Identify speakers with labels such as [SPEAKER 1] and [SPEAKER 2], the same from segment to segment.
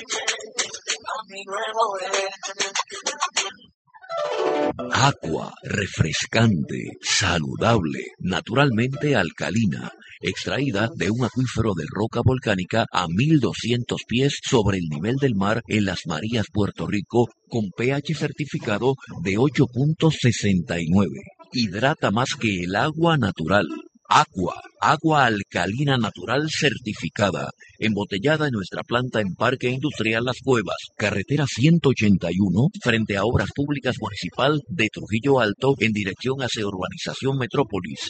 [SPEAKER 1] Agua refrescante, saludable, naturalmente alcalina, extraída de un acuífero de roca volcánica a 1200 pies sobre el nivel del mar en Las Marías, Puerto Rico, con pH certificado de 8.69. Hidrata más que el agua natural. Agua alcalina natural certificada, embotellada en nuestra planta en Parque Industrial Las Cuevas, carretera 181, frente a Obras Públicas Municipal de Trujillo Alto, en dirección hacia Urbanización Metrópolis,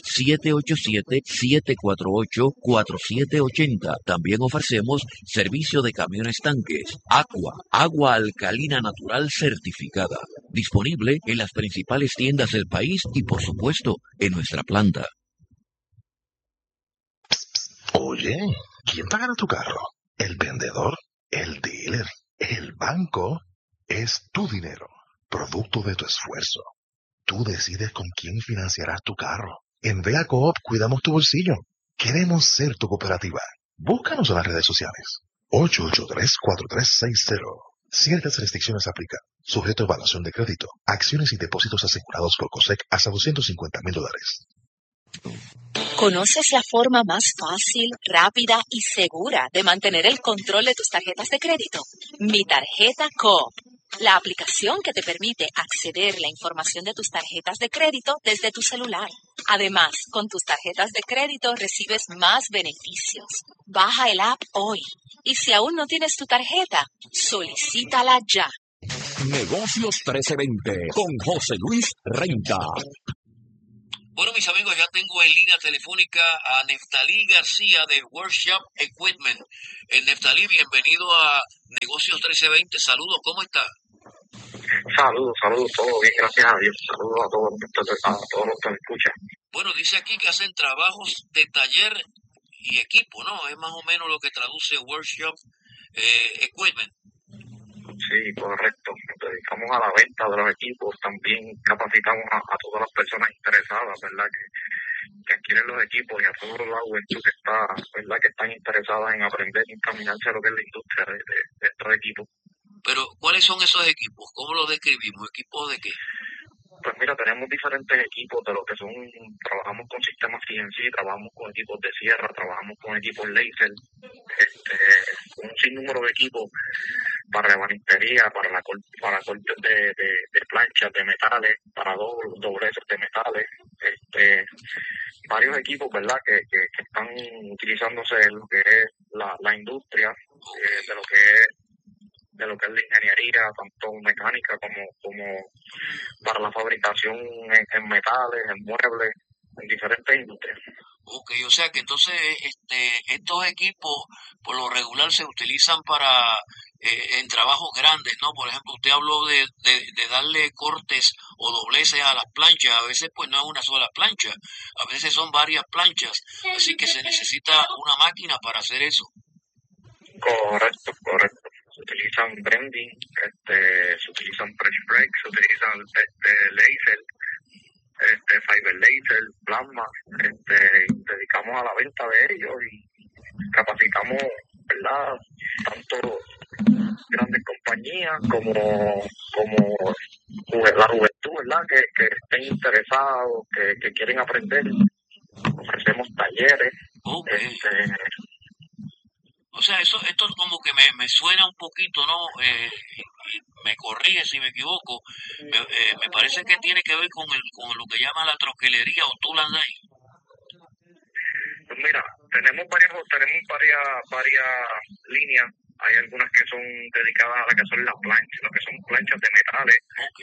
[SPEAKER 1] 787-748-4780. También ofrecemos servicio de camiones tanques. Agua alcalina natural certificada, disponible en las principales tiendas del país y, por supuesto, en nuestra planta.
[SPEAKER 2] Oye, ¿quién pagará tu carro? ¿El vendedor? ¿El dealer? ¿El banco? Es tu dinero, producto de tu esfuerzo. Tú decides con quién financiarás tu carro. En Vea Coop cuidamos tu bolsillo. Queremos ser tu cooperativa. Búscanos en las redes sociales. 883-4360. Ciertas restricciones aplican. Sujeto a evaluación de crédito. Acciones y depósitos asegurados por COSEC hasta $250,000.
[SPEAKER 3] ¿Conoces la forma más fácil, rápida y segura de mantener el control de tus tarjetas de crédito? Mi Tarjeta Coop, la aplicación que te permite acceder a la información de tus tarjetas de crédito desde tu celular. Además, con tus tarjetas de crédito recibes más beneficios. Baja el app hoy. Y si aún no tienes tu tarjeta, solicítala ya.
[SPEAKER 4] Negocios 1320 con José Luis Renta.
[SPEAKER 1] Bueno, mis amigos, ya tengo en línea telefónica a Neftalí García de Workshop Equipment. Neftalí, bienvenido a Negocios 1320. Saludos, ¿cómo está?
[SPEAKER 5] Saludos, todo bien, gracias a Dios. Saludos a todos los que me escuchan.
[SPEAKER 1] Bueno, dice aquí que hacen trabajos de taller y equipo, ¿no? Es más o menos lo que traduce Workshop Equipment.
[SPEAKER 5] Sí, correcto. Nos dedicamos a la venta de los equipos. También capacitamos a todas las personas interesadas, ¿verdad? Que adquieren los equipos, y a toda la juventud que está, ¿verdad? Que están interesadas en aprender y encaminarse a lo que es la industria de estos equipos.
[SPEAKER 1] Pero, ¿cuáles son esos equipos? ¿Cómo los describimos? ¿Equipos de qué?
[SPEAKER 5] Pues mira, tenemos diferentes equipos de lo que son, trabajamos con sistemas CNC, trabajamos con equipos de sierra, trabajamos con equipos laser, un sinnúmero de equipos para ebanistería, para cortes de planchas de metales, para dobleces de metales, varios equipos, ¿verdad?, que están utilizándose en lo que es la industria, de lo que es la ingeniería, tanto mecánica como para la fabricación en metales, en muebles, en diferentes industrias.
[SPEAKER 1] Ok, o sea que entonces estos equipos por lo regular se utilizan para en trabajos grandes, ¿no? Por ejemplo, usted habló de darle cortes o dobleces a las planchas. A veces pues no es una sola plancha, a veces son varias planchas, así que se necesita una máquina para hacer eso.
[SPEAKER 5] Correcto. Se utilizan branding, se utilizan press brake, se utilizan laser, fiber laser, plasma, dedicamos a la venta de ellos y capacitamos, ¿verdad?, tanto grandes compañías como la juventud, ¿verdad?, que estén interesados, que quieren aprender. Ofrecemos talleres.
[SPEAKER 1] Okay. O sea, esto como que me suena un poquito, ¿no? Me corrige si me equivoco. Me parece que tiene que ver con lo que llaman la troquelería o tool and die.
[SPEAKER 5] Pues mira, tenemos varias líneas. Hay algunas que son dedicadas a lo que son las planchas, lo que son planchas de metales,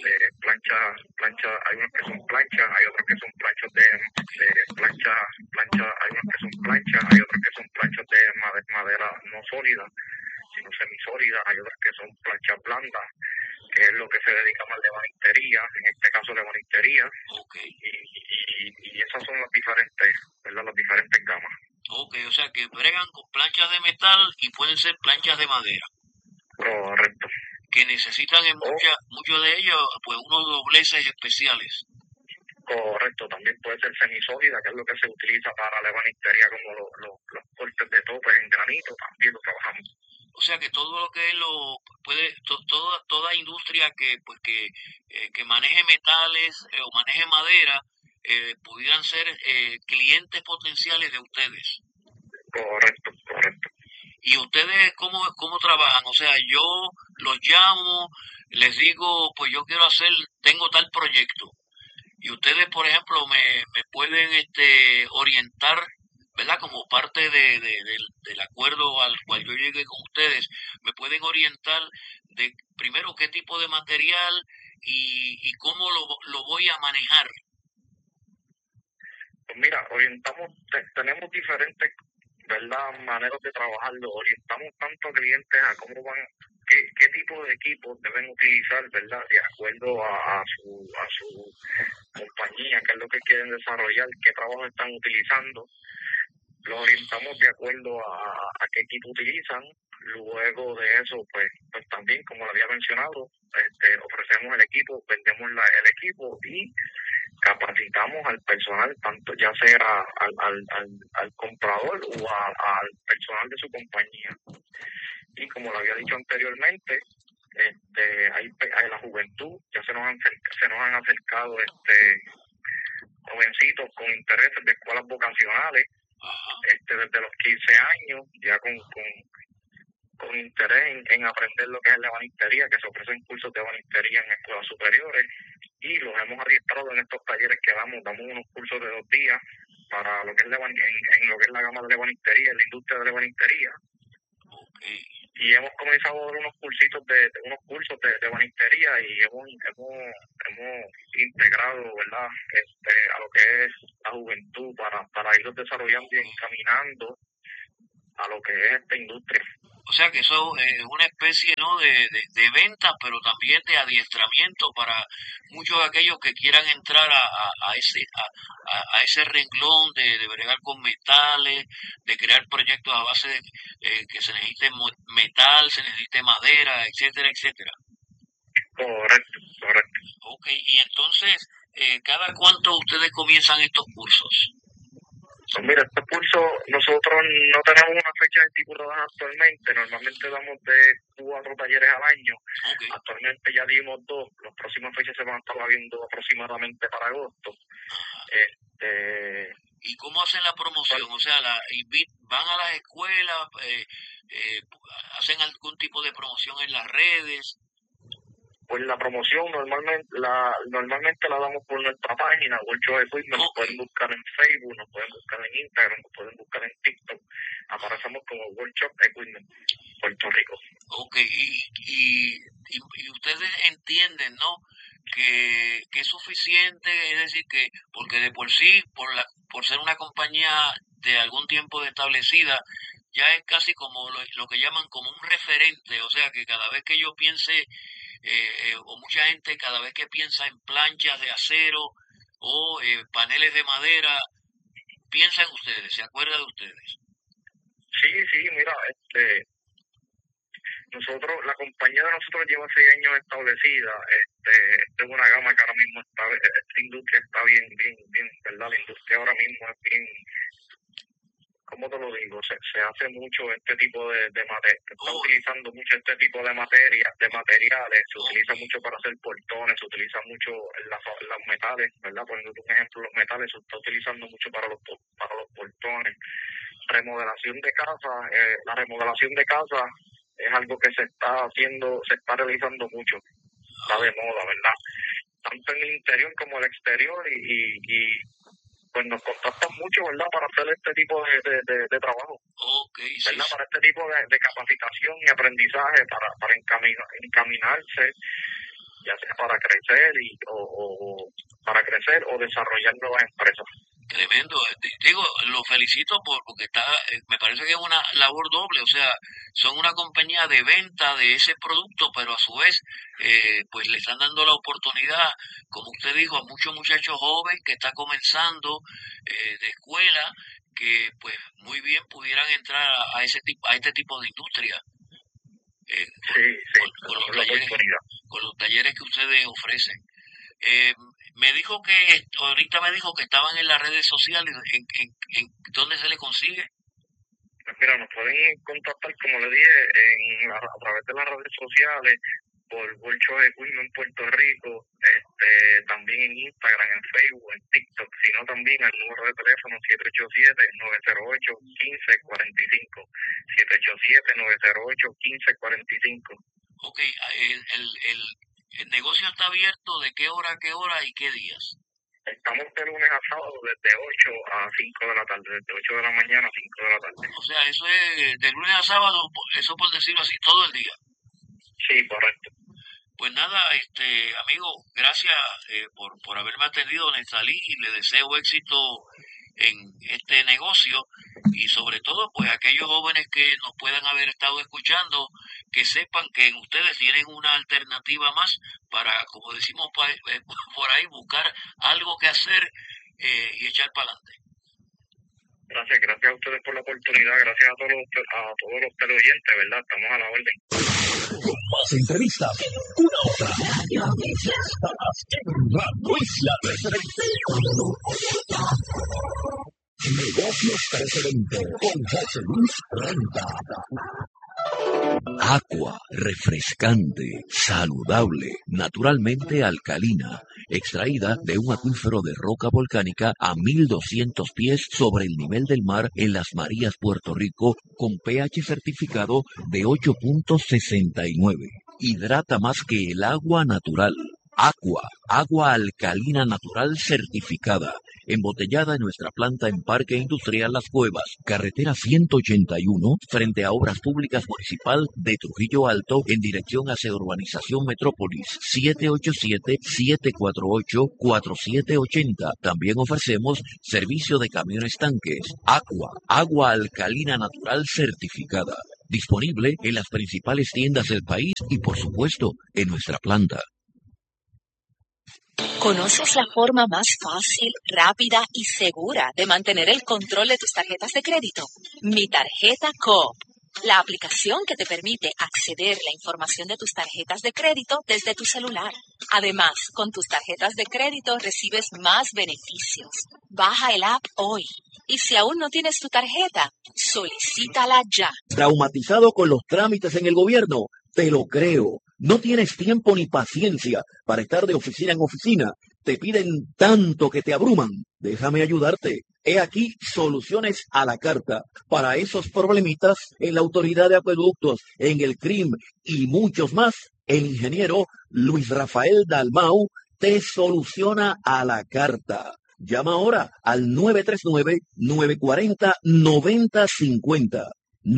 [SPEAKER 5] hay unas que son planchas, hay otras que son planchas de hay unas que son planchas, hay otras que son planchas de madera no sólida, sino semisólida, hay otras que son planchas blandas, que es lo que se dedica más de ebanistería, en este caso de ebanistería, y esas son las diferentes, ¿verdad?, las diferentes gamas.
[SPEAKER 1] Ok, o sea que bregan con planchas de metal y pueden ser planchas de madera.
[SPEAKER 5] Correcto.
[SPEAKER 1] Que necesitan en muchos de ellos pues unos dobleces especiales.
[SPEAKER 5] Correcto, también puede ser semisólida, que es lo que se utiliza para la ebanistería, como los cortes de topes en granito, también lo trabajamos.
[SPEAKER 6] O sea que todo lo que toda industria que maneje metales o maneje madera pudieran ser clientes potenciales de ustedes.
[SPEAKER 5] Correcto, correcto.
[SPEAKER 6] ¿Y ustedes cómo trabajan? O sea, yo los llamo, les digo, pues yo tengo tal proyecto. Y ustedes, por ejemplo, me pueden orientar, ¿verdad? Como parte del acuerdo al cual yo llegué con ustedes, me pueden orientar de primero qué tipo de material y cómo lo voy a manejar.
[SPEAKER 5] Pues mira, tenemos diferentes, ¿verdad?, maneras de trabajarlo. Orientamos tanto a clientes a cómo qué tipo de equipos deben utilizar, ¿verdad?, de acuerdo a su compañía, qué es lo que quieren desarrollar, qué trabajo están utilizando. Los orientamos de acuerdo a qué equipo utilizan. Luego de eso, pues también, como lo había mencionado, ofrecemos el equipo, vendemos el equipo y capacitamos al personal, tanto ya sea al comprador o al personal de su compañía. Y como lo había dicho anteriormente, hay la juventud, ya se nos han acercado jovencitos con intereses de escuelas vocacionales, desde los 15 años, ya con interés en aprender lo que es la ebanistería, que se ofrecen cursos de ebanistería en escuelas superiores, y los hemos adiestrado en estos talleres que damos unos cursos de 2 días para lo que es en lo que es la gama de la ebanistería, en la industria de la ebanistería.
[SPEAKER 6] Okay.
[SPEAKER 5] Y hemos comenzado a dar unos cursos de ebanistería y hemos integrado, ¿verdad?, a lo que es la juventud para irlos desarrollando y encaminando a lo que es esta industria.
[SPEAKER 6] O sea que eso es una especie, ¿no?, de venta, pero también de adiestramiento para muchos de aquellos que quieran entrar a ese renglón de bregar con metales, de crear proyectos a base de que se necesite metal, se necesite madera, etcétera, etcétera.
[SPEAKER 5] Correcto.
[SPEAKER 6] Ok, y entonces, ¿cada cuánto ustedes comienzan estos cursos?
[SPEAKER 5] Pues mira, este curso nosotros no tenemos una fecha estipulada actualmente. Normalmente damos de 4 talleres al año.
[SPEAKER 6] Okay.
[SPEAKER 5] Actualmente ya dimos 2. Las próximas fechas se van a estar viendo aproximadamente para agosto.
[SPEAKER 6] ¿Y cómo hacen la promoción? O sea, ¿van a las escuelas? ¿Hacen algún tipo de promoción en las redes?
[SPEAKER 5] Pues la promoción normalmente la damos por nuestra página, World Shop Equipment. Nos pueden buscar en Facebook, nos pueden buscar en Instagram, nos pueden buscar en TikTok. Aparecemos como World Shop Equipment, Puerto Rico.
[SPEAKER 6] Ok, y ustedes entienden, ¿no?, que es suficiente, es decir, que porque de por sí, por ser una compañía de algún tiempo establecida, ya es casi como lo que llaman como un referente, o sea que cada vez que yo piense, o mucha gente cada vez que piensa en planchas de acero o paneles de madera, piensa en ustedes, se acuerda de ustedes.
[SPEAKER 5] Sí, mira, la compañía de nosotros lleva 6 años establecida. Esta es una gama que ahora mismo esta industria está bien, ¿verdad? La industria ahora mismo es bien, ¿cómo te lo digo? Se hace mucho este tipo de material. Se está utilizando mucho este tipo de materiales. Se utiliza mucho para hacer portones, se utiliza mucho los metales, ¿verdad? Poniendo un ejemplo, los metales se está utilizando mucho para los portones. Remodelación de casa, la remodelación de casa es algo que se está realizando mucho, está de moda, ¿verdad? Tanto en el interior como el exterior, y pues nos contactan mucho, ¿verdad?, para hacer este tipo de trabajo.
[SPEAKER 6] Okay,
[SPEAKER 5] ¿verdad?
[SPEAKER 6] sí.
[SPEAKER 5] Para este tipo de capacitación y aprendizaje, para encaminarse, ya sea para crecer o desarrollar nuevas empresas.
[SPEAKER 6] Tremendo, digo, lo felicito porque me parece que es una labor doble, o sea, son una compañía de venta de ese producto, pero a su vez, pues le están dando la oportunidad, como usted dijo, a muchos muchachos jóvenes que están comenzando de escuela, que pues muy bien pudieran entrar a este tipo de industria. Con los talleres que ustedes ofrecen. Ahorita me dijo que estaban en las redes sociales. ¿En dónde se le consigue?
[SPEAKER 5] Mira, nos pueden contactar, como le dije, a través de las redes sociales, por World Show Equipment Puerto Rico, también en Instagram, en Facebook, en TikTok, sino también al número de teléfono 787-908-1545, 787-908-1545.
[SPEAKER 6] Ok, el negocio está abierto ¿de qué hora a qué hora y qué días?
[SPEAKER 5] Estamos de lunes a sábado desde 8 a 5 de la tarde, desde 8 de la mañana a 5 de la tarde.
[SPEAKER 6] O sea, eso es de lunes a sábado, eso por decirlo así, todo el día.
[SPEAKER 5] Sí, correcto.
[SPEAKER 6] Pues nada, amigo, gracias por haberme atendido, Nestalí, y le deseo éxito en este negocio y sobre todo pues aquellos jóvenes que nos puedan haber estado escuchando, que sepan que en ustedes tienen una alternativa más para, como decimos por ahí, buscar algo que hacer y echar para adelante.
[SPEAKER 5] Gracias a ustedes por la oportunidad, gracias a todos los teleoyentes, ¿verdad? Estamos a la orden.
[SPEAKER 4] Más entrevistas, una hora. Radio Isla 1320. Negocios 1320 con José Luis Renta.
[SPEAKER 1] Aqua, refrescante, saludable, naturalmente alcalina, extraída de un acuífero de roca volcánica a 1200 pies sobre el nivel del mar en Las Marías, Puerto Rico, con pH certificado de 8.69. Hidrata más que el agua natural. Aqua, agua alcalina natural certificada, embotellada en nuestra planta en Parque Industrial Las Cuevas, carretera 181, frente a Obras Públicas Municipal de Trujillo Alto, en dirección hacia Urbanización Metrópolis, 787-748-4780. También ofrecemos servicio de camiones tanques. Aqua, agua alcalina natural certificada, disponible en las principales tiendas del país y, por supuesto, en nuestra planta.
[SPEAKER 3] ¿Conoces la forma más fácil, rápida y segura de mantener el control de tus tarjetas de crédito? Mi Tarjeta Coop, la aplicación que te permite acceder a la información de tus tarjetas de crédito desde tu celular. Además, con tus tarjetas de crédito recibes más beneficios. Baja el app hoy. Y si aún no tienes tu tarjeta, solicítala ya.
[SPEAKER 1] ¿Traumatizado con los trámites en el gobierno? Te lo creo. No tienes tiempo ni paciencia para estar de oficina en oficina. Te piden tanto que te abruman. Déjame ayudarte. He aquí soluciones a la carta para esos problemitas en la Autoridad de Acueductos, en el CRIM y muchos más. El ingeniero Luis Rafael Dalmau te soluciona a la carta. Llama ahora al 939-940-9050.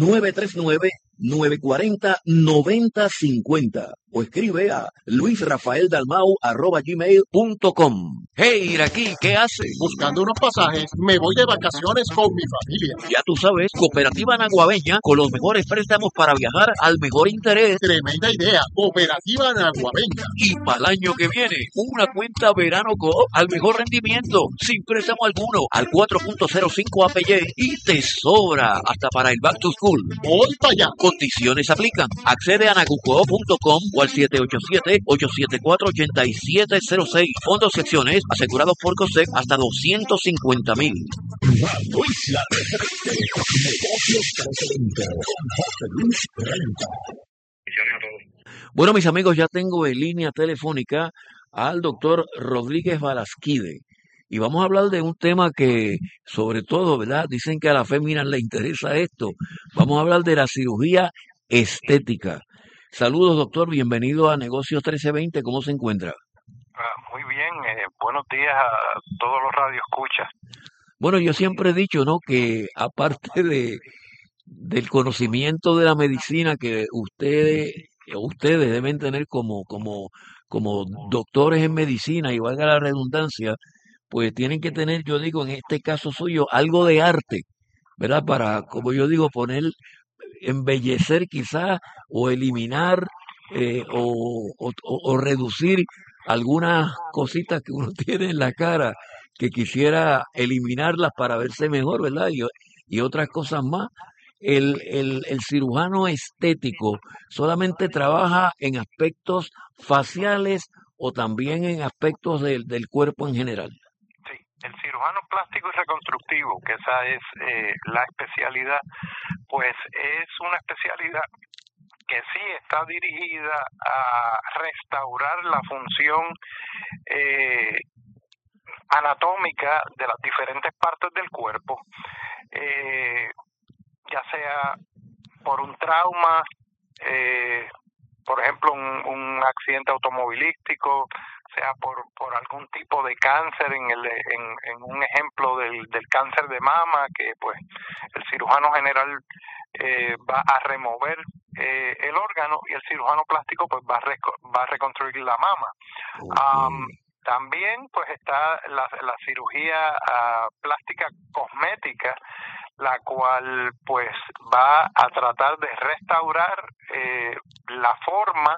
[SPEAKER 1] 939-940-9050 o escribe a luisrafaeldalmau@gmail.com. Hey, Iraquí, ¿qué haces?
[SPEAKER 7] Buscando unos pasajes, me voy de vacaciones con mi familia.
[SPEAKER 1] Ya tú sabes, Cooperativa Naguabeña, con los mejores préstamos para viajar al mejor interés.
[SPEAKER 7] Tremenda idea, Cooperativa Naguabeña.
[SPEAKER 1] Y para el año que viene, una cuenta Verano Coop al mejor rendimiento, sin préstamo alguno, al 4.05 APY y te sobra hasta para el Back to School.
[SPEAKER 7] Voy para allá.
[SPEAKER 1] Condiciones aplican. Accede a nagucoop.com o al 787-874-8706. Fondos secciones asegurados por COSEC hasta 250,000.
[SPEAKER 4] Radio Isla 1320. Negocios 1320 con José Luis Renta.
[SPEAKER 1] Bueno, mis amigos, ya tengo en línea telefónica al doctor Rodríguez Balasquide. Y vamos a hablar de un tema que, sobre todo, ¿verdad? Dicen que a las féminas le interesa esto. Vamos a hablar de la cirugía estética. Saludos, doctor. Bienvenido a Negocios 1320. ¿Cómo se encuentra?
[SPEAKER 8] Muy bien. Buenos días a todos los radioescuchas.
[SPEAKER 1] Bueno, yo siempre he dicho, ¿no?, que aparte del conocimiento de la medicina que ustedes deben tener como doctores en medicina, y valga la redundancia, pues tienen que tener, yo digo, en este caso suyo, algo de arte, ¿verdad? Para, como yo digo, embellecer quizás, o eliminar, o reducir algunas cositas que uno tiene en la cara, que quisiera eliminarlas para verse mejor, ¿verdad? Y otras cosas más. El cirujano estético solamente trabaja en aspectos faciales o también en aspectos del cuerpo en general.
[SPEAKER 8] Sí, el cirujano plástico y reconstructivo, que esa es la especialidad, pues es una especialidad que sí está dirigida a restaurar la función anatómica de las diferentes partes del cuerpo, ya sea por un trauma, por ejemplo un accidente automovilístico, sea por algún tipo de cáncer, en un ejemplo del cáncer de mama, que pues el cirujano general va a remover el órgano y el cirujano plástico pues va a reconstruir la mama. También pues está la cirugía plástica cosmética, la cual pues va a tratar de restaurar la forma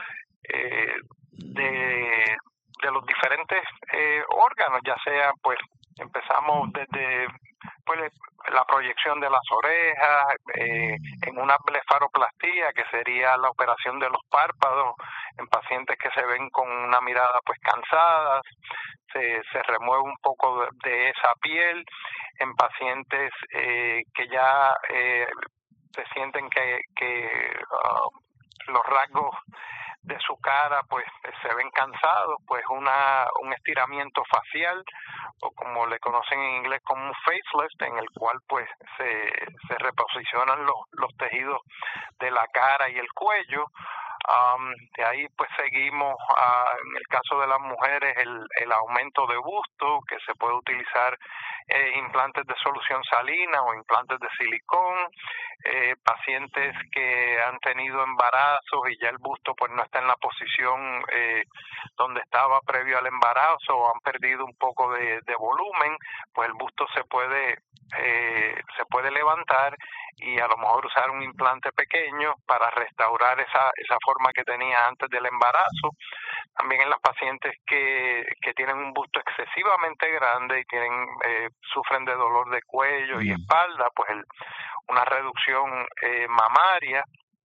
[SPEAKER 8] de los diferentes órganos, ya sea pues empezamos desde pues la proyección de las orejas, en una blefaroplastía, que sería la operación de los párpados en pacientes que se ven con una mirada pues cansadas, se remueve un poco de esa piel en pacientes que ya se sienten que los rasgos de su cara pues se ven cansados, pues un estiramiento facial, o como le conocen en inglés como un facelift, en el cual pues se reposicionan los tejidos de la cara y el cuello. De ahí pues seguimos en el caso de las mujeres el aumento de busto, que se puede utilizar implantes de solución salina o implantes de silicón, pacientes que han tenido embarazos y ya el busto pues no está en la posición donde estaba previo al embarazo, o han perdido un poco de volumen, pues el busto se puede levantar y a lo mejor usar un implante pequeño para restaurar esa forma que tenía antes del embarazo. También en las pacientes que tienen un busto excesivamente grande y sufren de dolor de cuello y espalda, pues una reducción mamaria.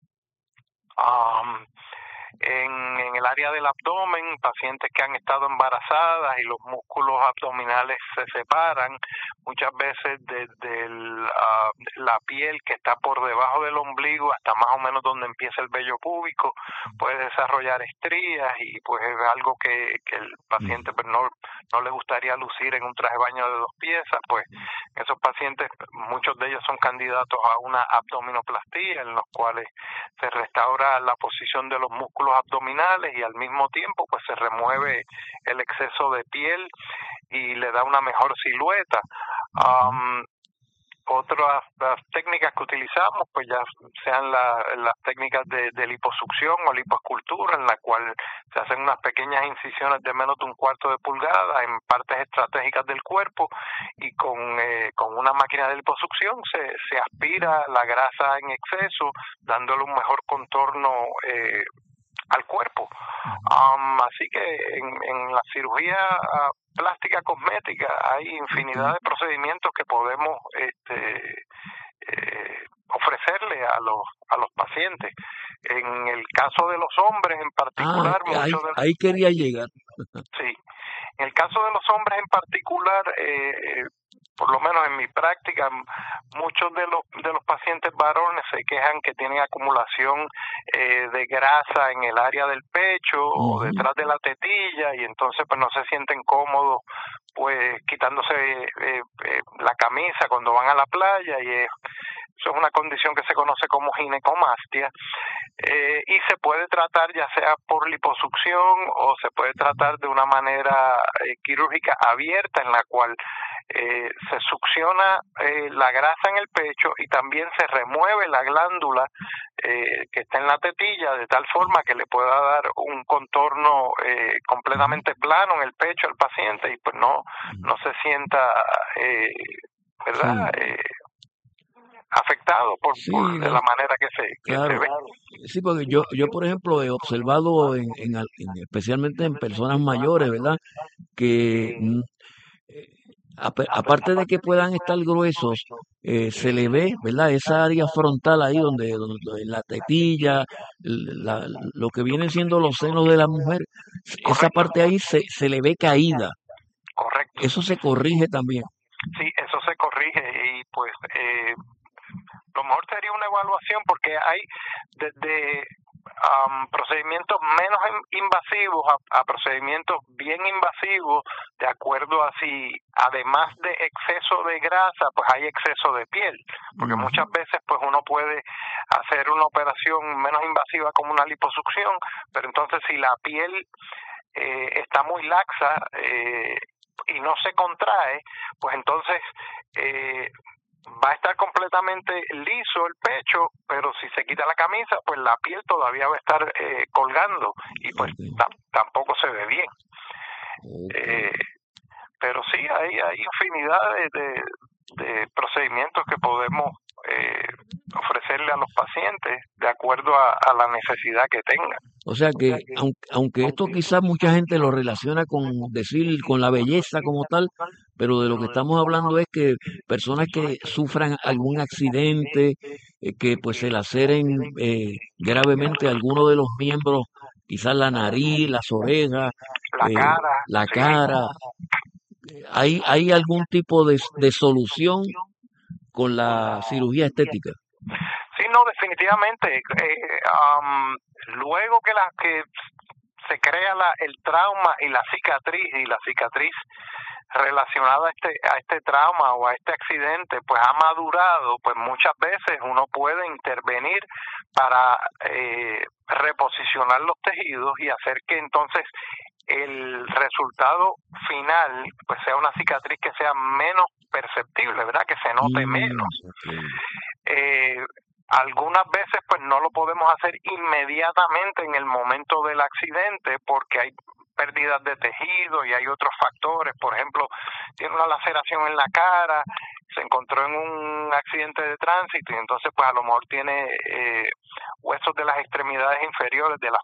[SPEAKER 8] En el área del abdomen, pacientes que han estado embarazadas y los músculos abdominales se separan, muchas veces desde la piel que está por debajo del ombligo hasta más o menos donde empieza el vello púbico, puede desarrollar estrías, y pues es algo que el paciente pues no le gustaría lucir en un traje de baño de 2 piezas. Pues esos pacientes, muchos de ellos son candidatos a una abdominoplastía, en los cuales se restaura la posición de los músculos abdominales y al mismo tiempo pues se remueve el exceso de piel y le da una mejor silueta. Otras técnicas que utilizamos pues ya sean las técnicas de liposucción o lipoescultura, en la cual se hacen unas pequeñas incisiones de menos de 1/4 de pulgada en partes estratégicas del cuerpo, y con una máquina de liposucción se aspira la grasa en exceso, dándole un mejor contorno al cuerpo. Así que en la cirugía plástica cosmética hay infinidad de procedimientos que podemos ofrecerle a los pacientes. En el caso de los hombres en particular,
[SPEAKER 1] ahí quería llegar.
[SPEAKER 8] Sí, en el caso de los hombres en particular, por lo menos en mi práctica, muchos de los pacientes varones se quejan que tienen acumulación de grasa en el área del pecho o detrás de la tetilla, y entonces pues no se sienten cómodos pues quitándose la camisa cuando van a la playa, y eso es una condición que se conoce como ginecomastia, y se puede tratar ya sea por liposucción o se puede tratar de una manera quirúrgica abierta, en la cual se succiona la grasa en el pecho y también se remueve la glándula que está en la tetilla, de tal forma que le pueda dar un contorno completamente plano en el pecho al paciente, y pues no se sienta ¿verdad? Afectado por de la manera que se ve.
[SPEAKER 1] Sí, porque yo por ejemplo he observado especialmente en personas mayores, ¿verdad? Que aparte de que puedan estar gruesos, se le ve, ¿verdad? Esa área frontal ahí donde la tetilla, lo que vienen siendo los senos de la mujer, esa parte ahí se le ve caída.
[SPEAKER 8] Correcto.
[SPEAKER 1] Eso se corrige también.
[SPEAKER 8] Sí, eso se corrige y pues lo mejor sería una evaluación porque hay desde procedimientos menos invasivos a procedimientos bien invasivos, de acuerdo a si además de exceso de grasa pues hay exceso de piel, porque muchas veces pues uno puede hacer una operación menos invasiva como una liposucción, pero entonces si la piel está muy laxa y no se contrae, pues entonces va a estar completamente liso el pecho, pero si se quita la camisa, pues la piel todavía va a estar colgando y pues tampoco se ve bien. Pero sí, hay infinidad de procedimientos que podemos ofrecerle a los pacientes de acuerdo a la necesidad que tengan.
[SPEAKER 1] O sea que, aunque esto quizás mucha gente lo relaciona con con la belleza como tal, pero de lo que estamos hablando es que personas que sufran algún accidente, que pues se laceren gravemente alguno de los miembros, quizás la nariz, las orejas, la cara, ¿hay algún tipo de solución con la cirugía estética?
[SPEAKER 8] Sí, no, definitivamente. Luego que se crea el trauma y la cicatriz relacionada a este trauma o a este accidente, pues ha madurado, pues muchas veces uno puede intervenir para reposicionar los tejidos y hacer que entonces el resultado final pues sea una cicatriz que sea menos perceptible, ¿verdad? Que se note menos. Algunas veces pues no lo podemos hacer inmediatamente en el momento del accidente porque hay pérdidas de tejido y hay otros factores. Por ejemplo, tiene una laceración en la cara, se encontró en un accidente de tránsito y entonces pues a lo mejor tiene huesos de las extremidades inferiores de las